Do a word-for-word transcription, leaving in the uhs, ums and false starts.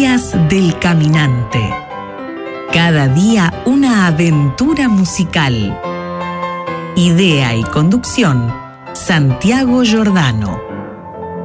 Historias del Caminante. Cada día una aventura musical. Idea y conducción, Santiago Giordano.